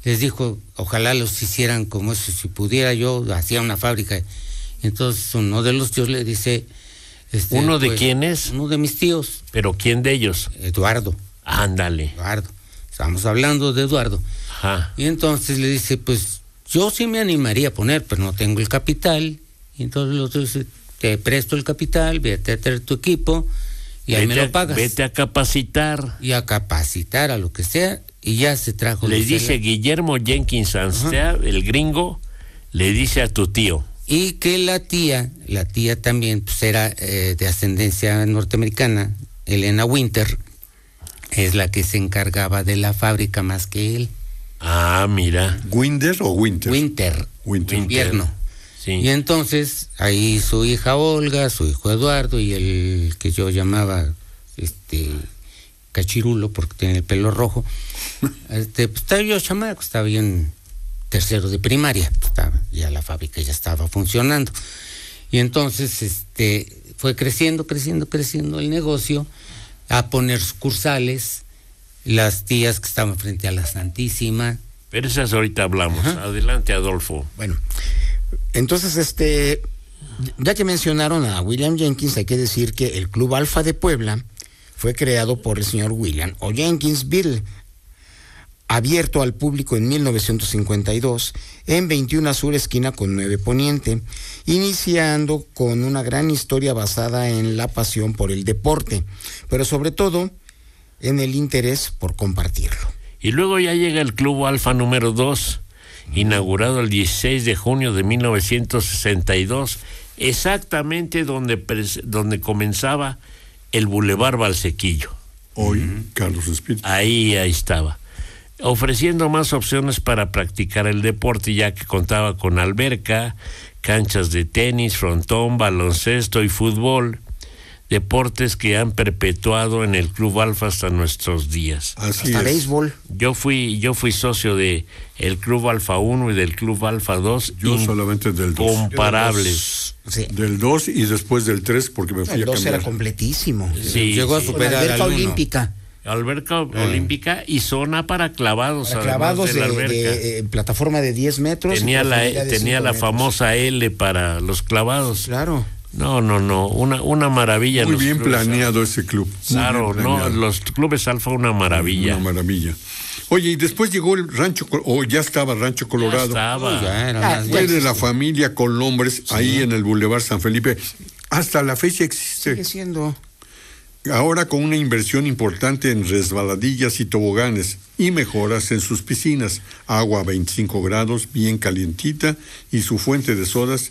les dijo, ojalá los hicieran como eso, si pudiera yo, hacía una fábrica. Entonces uno de los tíos le dice... ¿Uno de quién es? Uno de mis tíos. ¿Pero quién de ellos? Eduardo. Ándale. Eduardo. Estamos hablando de Eduardo. Ajá. Y entonces le dice, pues yo sí me animaría a poner, pero no tengo el capital. Y entonces el otro dice, te presto el capital, vete a traer tu equipo y ahí me lo pagas. Vete a capacitar. Y a capacitar a lo que sea, y ya se trajo. Le dice Guillermo Jenkins Anstea, el gringo, le dice a tu tío. Y que la tía también pues era de ascendencia norteamericana, Elena Winter, es la que se encargaba de la fábrica más que él. Ah, mira. ¿Winder o Winter? Winter. Invierno. Sí. Y entonces ahí su hija Olga, su hijo Eduardo y el que yo llamaba Cachirulo porque tiene el pelo rojo, pues estaba yo chamaco, estaba bien tercero de primaria, ya la fábrica ya estaba funcionando. Y entonces fue creciendo el negocio, a poner sucursales, las tías que estaban frente a la Santísima. Pero esas ahorita hablamos. Ajá. Adelante, Adolfo. Bueno, entonces ya que mencionaron a William Jenkins, hay que decir que el Club Alfa de Puebla fue creado por el señor William O. Jenkins Bill, abierto al público en 1952 en 21 Sur esquina con 9 Poniente, iniciando con una gran historia basada en la pasión por el deporte, pero sobre todo en el interés por compartirlo. Y luego ya llega el Club Alfa número 2, inaugurado el 16 de junio de 1962, exactamente donde comenzaba el Boulevard Valsequillo. Hoy, Carlos Espíritu. Ahí estaba, ofreciendo más opciones para practicar el deporte, ya que contaba con alberca, canchas de tenis, frontón, baloncesto y fútbol, deportes que han perpetuado en el Club Alfa hasta nuestros días. Así hasta es. béisbol. Yo fui socio de el Club Alfa 1 y del Club Alfa 2. Yo solamente del 2. Comparables. Sí. Del 2 y después del 3 porque me fui El a 2 cambiar. era completísimo. Sí, llegó a sí. superar Alberca al 1. olímpica. Alberca olímpica y zona para clavados. Para clavados de la alberca. Plataforma de 10 metros. Tenía la la famosa L para los clavados. Claro. No, una maravilla. Muy bien planeado ese club. Claro, los clubes Alfa, una maravilla. Una maravilla. Oye, y después llegó el Rancho, ya estaba Rancho Colorado. Fue de la familia Colombres, sí. Ahí en el Boulevard San Felipe. Hasta la fecha existe. Sigue siendo. Ahora con una inversión importante en resbaladillas y toboganes y mejoras en sus piscinas. Agua a 25 grados, bien calientita, y su fuente de sodas.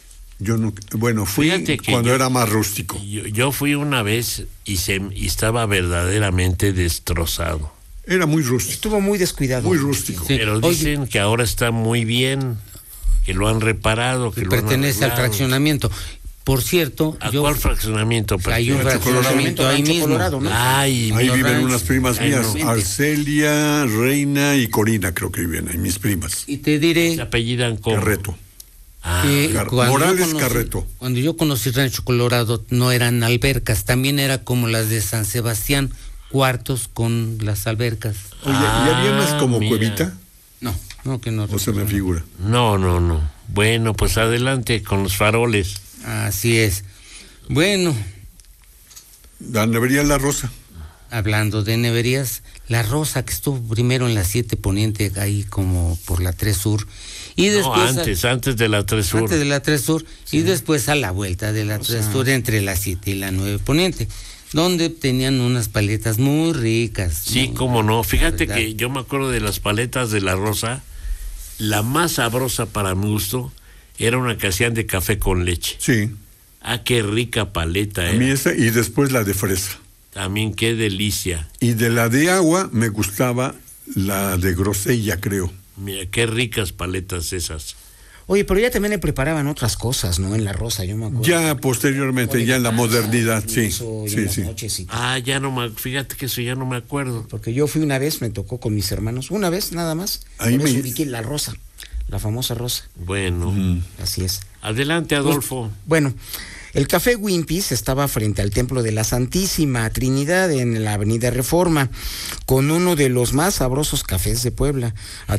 Fui cuando era más rústico. Yo fui una vez y estaba verdaderamente destrozado. Era muy rústico. Estuvo muy descuidado. Muy rústico. Sí. Pero dicen que ahora está muy bien, que lo han reparado, que pertenece al fraccionamiento. Por cierto, ¿a cuál fraccionamiento? Hay un fraccionamiento ahí mismo. Colorado, ¿no? Ahí viven unas primas mías, Arcelia, Reina y Corina, creo que viven ahí, mis primas. Y te diré... Se apellidan como Carreto. Morales Carreto. Cuando yo conocí Rancho Colorado, no eran albercas, también era como las de San Sebastián, cuartos con las albercas. Oye, ¿y había unas como cuevita? No, que no. O se me figura. No. Bueno, pues adelante con los faroles. Así es. Bueno. La nevería La Rosa. Hablando de neverías, La Rosa, que estuvo primero en la 7 Poniente, ahí como por la 3 Sur. Y después antes de la 3 Sur. Antes de la 3 Sur, sí. Y después a la vuelta de la 3 Sur, entre la 7 y la 9 Poniente, donde tenían unas paletas muy ricas. Sí, cómo no. Fíjate que yo me acuerdo de las paletas de La Rosa, la más sabrosa para mi gusto era una que hacían de café con leche. Sí. Qué rica paleta. A mí esa, y después la de fresa. También qué delicia. Y de la de agua me gustaba la de grosella, creo. Mira, qué ricas paletas esas. Oye, pero ya también le preparaban otras cosas, ¿no? En La Rosa, yo me acuerdo. Ya posteriormente, ya en la modernidad, sí. Fíjate que eso ya no me acuerdo. Porque yo fui una vez, me tocó con mis hermanos, una vez nada más. Ahí me ubiqué La Rosa, la famosa Rosa. Bueno. Así es. Adelante, Adolfo. Bueno, el Café Wimpy's estaba frente al Templo de la Santísima Trinidad en la Avenida Reforma, con uno de los más sabrosos cafés de Puebla.